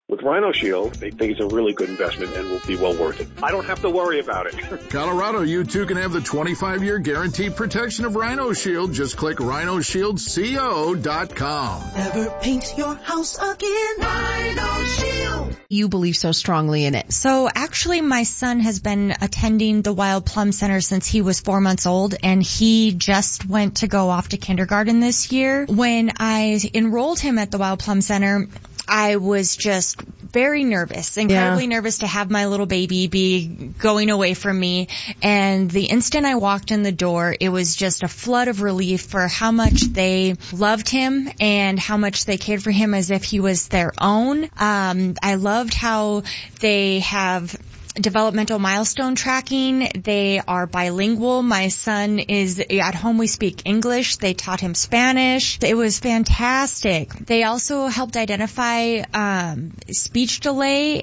With Rhino Shield, they think it's a really good investment and will be well worth it. I don't have to worry about it. Colorado, you too can have the 25-year guaranteed protection of Rhino Shield. Just click rhinoshieldco.com. Never paint your house again. Rhino Shield. You believe so strongly in it. So actually, my son has been attending the Wild Plum Center since he was 4 months old, and he just went to go off to kindergarten this year. When I enrolled him at the Wild Plum Center, I was just very nervous, incredibly nervous to have my little baby be going away from me. And the instant I walked in the door, it was just a flood of relief for how much they loved him and how much they cared for him as if he was their own. I loved how they have developmental milestone tracking. They are bilingual. My son is at home. We speak English. They taught him Spanish. It was fantastic. They also helped identify speech delay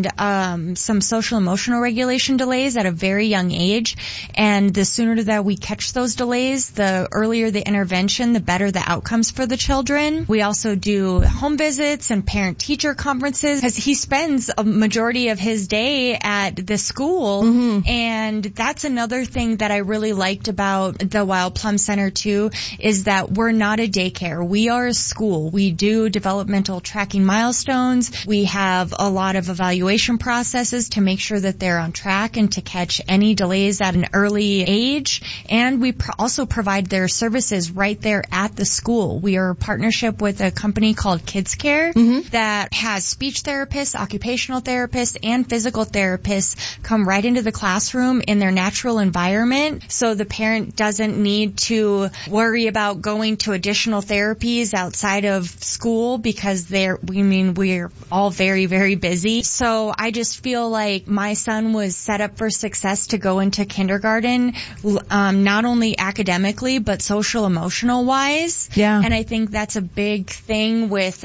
and some social emotional regulation delays at a very young age. And the sooner that we catch those delays, the earlier the intervention, the better the outcomes for the children. We also do home visits and parent-teacher conferences because he spends a majority of his day at the school. And that's another thing that I really liked about the Wild Plum Center too, is that we're not a daycare. We are a school. We do developmental tracking milestones. We have a lot of evaluation processes to make sure that they're on track and to catch any delays at an early age. And we also provide their services right there at the school. We are a partnership with a company called Kids Care that has speech therapists, occupational therapists, and physical therapists come right into the classroom in their natural environment, so the parent doesn't need to worry about going to additional therapies outside of school because we're all very, very busy. So I just feel like my son was set up for success to go into kindergarten, not only academically but social emotional wise. Yeah. And I think that's a big thing with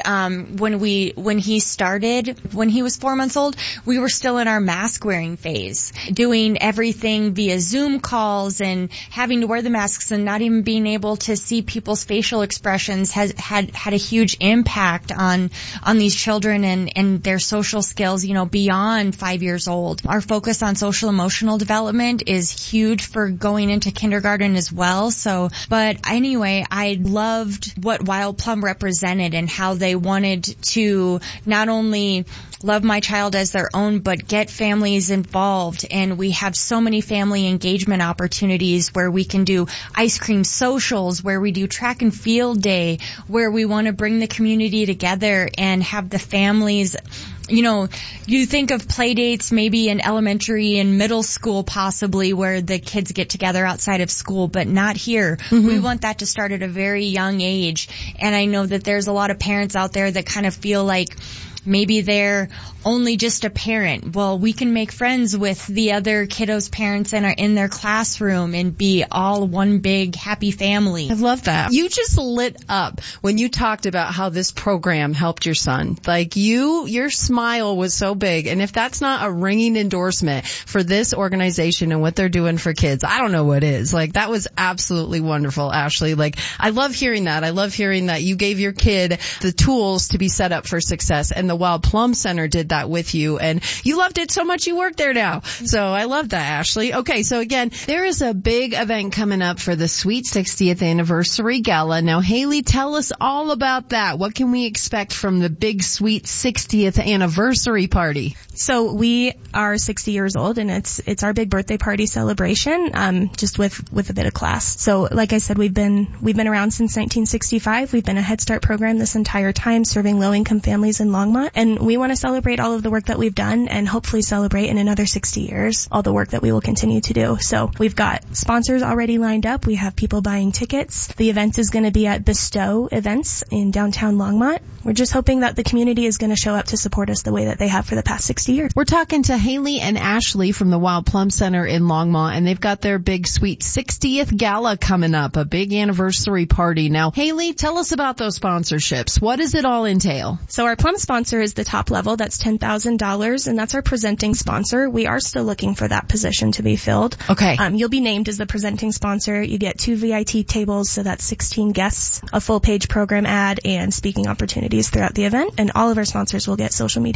when he started, when he was 4 months old, we were still in our mask wearing phase, doing everything via Zoom calls and having to wear the masks and not even being able to see people's facial expressions had a huge impact on these children and their social skills, beyond 5 years old. Our focus on social emotional development is huge for going into kindergarten as well. But anyway, I loved what Wild Plum represented and how they wanted to not only love my child as their own, but get families involved. And we have so many family engagement opportunities where we can do ice cream socials, where we do track and field day, where we want to bring the community together and have the families. You think of play dates maybe in elementary and middle school possibly where the kids get together outside of school, but not here. We want that to start at a very young age. And I know that there's a lot of parents out there that kind of feel like maybe they're only just a parent. Well, we can make friends with the other kiddos' parents and are in their classroom and be all one big happy family. I love that. You just lit up when you talked about how this program helped your son. Like your smile was so big. And if that's not a ringing endorsement for this organization and what they're doing for kids, I don't know what is. Like, that was absolutely wonderful, Ashley. Like, I love hearing that. I love hearing that you gave your kid the tools to be set up for success, and the Wild Plum Center did that with you, and you loved it so much you work there now. So I love that, Ashley. Okay, so again, there is a big event coming up for the Sweet 60th Anniversary Gala. Now, Haley, tell us all about that. What can we expect from the big Sweet 60th Anniversary Party? So we are 60 years old, and it's our big birthday party celebration, just with a bit of class. So like I said, we've been around since 1965. We've been a Head Start program this entire time, serving low-income families in Longmont, and we want to celebrate all of the work that we've done and hopefully celebrate in another 60 years all the work that we will continue to do. So we've got sponsors already lined up. We have people buying tickets. The event is going to be at Bestow Events in downtown Longmont. We're just hoping that the community is going to show up to support us the way that they have for the past 60 years. We're talking to Haley and Ashley from the Wild Plum Center in Longmont, and they've got their big Sweet 60th Gala coming up, a big anniversary party. Now, Haley, tell us about those sponsorships. What does it all entail? So our Plum sponsor is the top level. That's $10,000, and that's our presenting sponsor. We are still looking for that position to be filled. Okay. You'll be named as the presenting sponsor. You get 2 VIT tables, so that's 16 guests, a full-page program ad, and speaking opportunities throughout the event. And all of our sponsors will get social media